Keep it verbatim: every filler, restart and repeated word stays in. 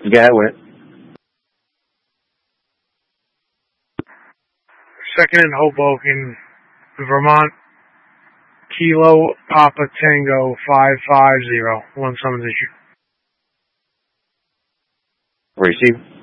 Got it. Second in Hoboken, Vermont, Kilo Papa Tango five five zero. One summons issue. Receive.